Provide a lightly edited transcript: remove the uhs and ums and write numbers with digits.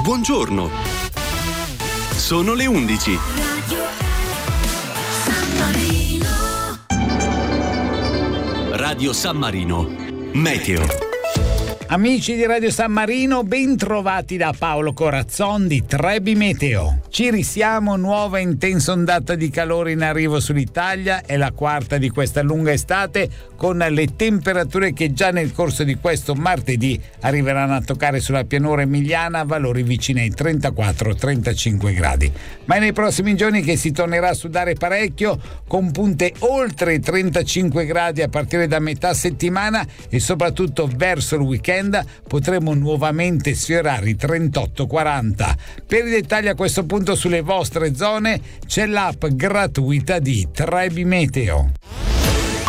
Buongiorno. Sono le 11. Radio San Marino. Meteo. Amici di Radio San Marino, ben trovati da Paolo Corazzon di Trebi Meteo. Ci risiamo, nuova intensa ondata di calore in arrivo sull'Italia, è la quarta di questa lunga estate, con le temperature che già nel corso di questo martedì arriveranno a toccare sulla pianura emiliana valori vicini ai 34-35 gradi. Ma è nei prossimi giorni che si tornerà a sudare parecchio, con punte oltre i 35 gradi a partire da metà settimana e soprattutto verso il weekend potremo nuovamente sfiorare i 38-40. Per i dettagli a questo punto sulle vostre zone c'è l'app gratuita di Trebi Meteo.